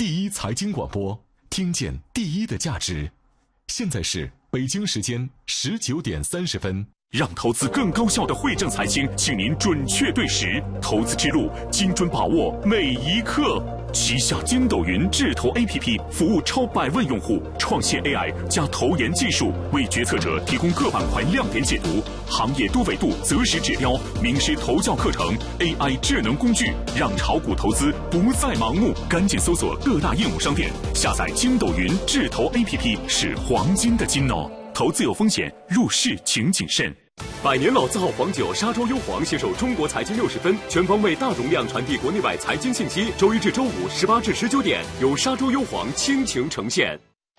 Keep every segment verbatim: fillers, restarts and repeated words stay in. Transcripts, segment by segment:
第一财经广播，听见第一的价值。现在是北京时间十九点三十分。 让投资更高效的惠正财经，请您准确对时，投资之路精准把握每一刻。旗下筋斗云智投 A P P 服务超百万用户，创现 A I 加投研技术，为决策者提供各板块亮点解读、行业多维度择时指标、名师投教课程、A I 智能工具，让炒股投资不再盲目。赶紧搜索各大应用商店，下载筋斗云智投 A P P， 是黄金的金哦。投资有风险，入市请谨慎。 百年老字号黄酒沙洲优黄携手中国财经六十分，全方位大容量传递国内外财经信息。周一至周五十八至十九点，由沙洲优黄倾情呈现。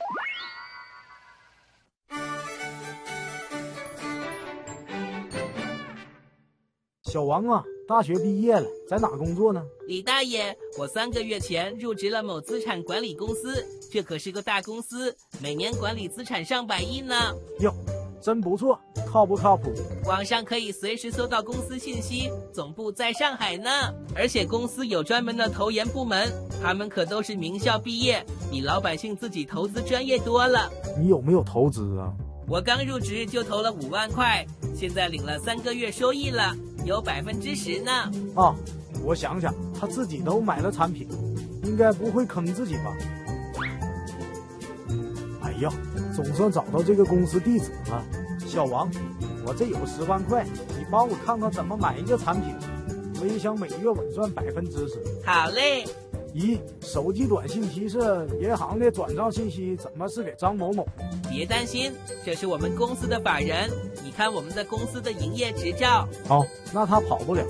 小王啊，大学毕业了，在哪工作呢？ 李大爷，我三个月前入职了某资产管理公司，这可是个大公司，每年管理资产上百亿呢。 哟，真不错，靠不靠谱？ 网上可以随时搜到公司信息，总部在上海呢。而且公司有专门的投研部门，他们可都是名校毕业，比老百姓自己投资专业多了。 你有没有投资啊？ 我刚入职就投了五万块，现在领了三个月收益了，有百分之十呢。 啊，我想想，他自己都买了产品，应该不会坑自己吧？哎呀，总算找到这个公司地址了。小王，我这有十万块，你帮我看看怎么买一个产品，我也想每月稳赚百分之十。 好嘞。 咦，手机短信提示银行的转账信息怎么是给张某某？ 别担心，这是我们公司的法人，你看我们的公司的营业执照。 哦，那他跑不了。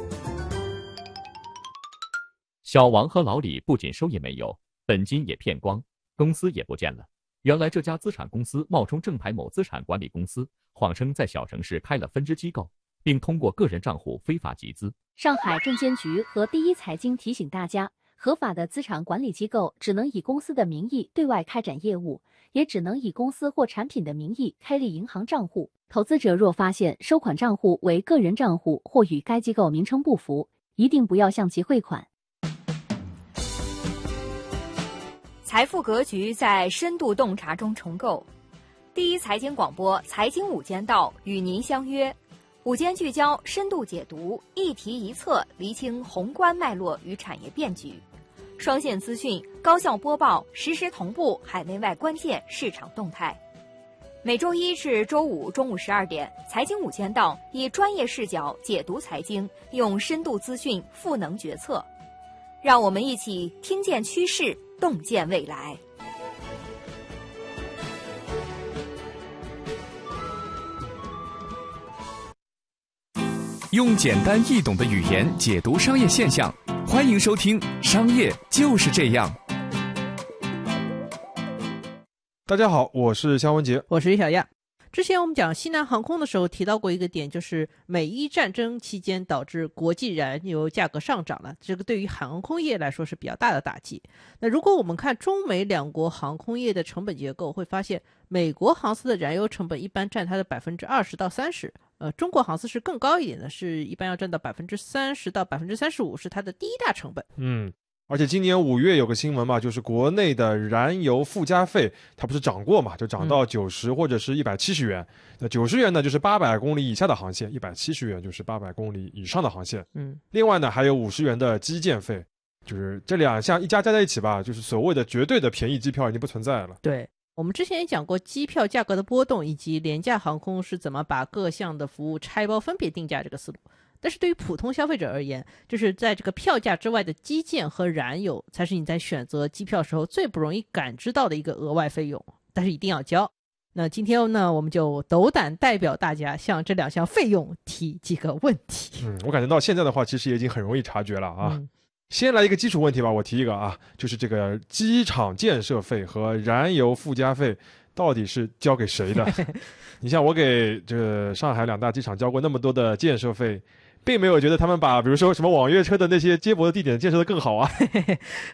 小王和老李不仅收益没有，本金也骗光，公司也不见了。原来这家资产公司冒充正牌某资产管理公司，谎称在小城市开了分支机构，并通过个人账户非法集资。 上海证监局和第一财经提醒大家，合法的资产管理机构只能以公司的名义对外开展业务，也只能以公司或产品的名义开立银行账户。投资者若发现收款账户为个人账户或与该机构名称不符，一定不要向其汇款。 财富格局在深度洞察中重构。第一财经广播财经午间道与您相约，午间聚焦，深度解读，一题一策，厘清宏观脉络与产业变局。双线资讯，高效播报，实时同步海内外关键市场动态。每周一至周五中午十二点，财经午间道以专业视角解读财经，用深度资讯赋能决策。让我们一起听见趋势，洞见未来。 用简单易懂的语言解读商业现象，欢迎收听《商业就是这样》。 大家好，我是肖文杰， 我是于小亚。之前我们讲西南航空的时候提到过一个点，就是美伊战争期间导致国际燃油价格上涨了，这个对于航空业来说是比较大的打击。那如果我们看中美两国航空业的成本结构，会发现美国航司的燃油成本一般占它的百分之二十到三十，呃，中国航司是更高一点的，是一般要占到百分之三十到百分之三十五，是它的第一大成本。 嗯。而且今年五月有个新闻嘛，就是国内的燃油附加费它不是涨过嘛，就涨到九十或者是一百七十元。那九十元呢就是八百公里以下的航线，一百七十元就是八百公里以上的航线。 嗯， 另外呢还有五十元的基建费，就是这两项一加加在一起吧，就是所谓的绝对的便宜机票已经不存在了。 对，我们之前也讲过机票价格的波动，以及廉价航空是怎么把各项的服务拆包分别定价这个思路。但是对于普通消费者而言，就是在这个票价之外的基建和燃油才是你在选择机票时候最不容易感知到的一个额外费用，但是一定要交。那今天呢，我们就斗胆代表大家向这两项费用提几个问题。 嗯，我感觉到现在的话其实也已经很容易察觉了啊。嗯，先来一个基础问题吧，我提一个啊，就是这个机场建设费和燃油附加费到底是交给谁的？你像我给这个上海两大机场交过那么多的建设费，并没有觉得他们把比如说什么网约车的那些接驳的地点建设的更好啊。